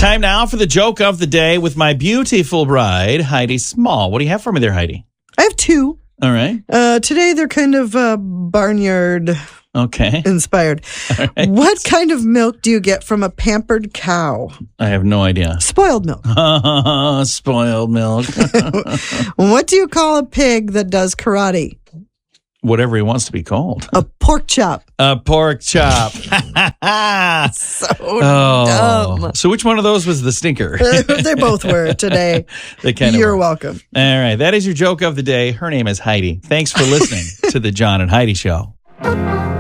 Time now for the joke of the day with my beautiful bride, Heidi Small. What do you have for me there, Heidi? I have two. All right. Today they're kind of barnyard inspired. All right. What kind of milk do you get from a pampered cow? I have no idea. Spoiled milk. Spoiled milk. What do you call a pig that does karate? Whatever he wants to be called. A pork chop. A pork chop. So dumb. So which one of those was the stinker? They both were today. They kind of You're were. welcome. All right. That is your joke of the day. Her name is Heidi. Thanks for listening to the John and Heidi Show.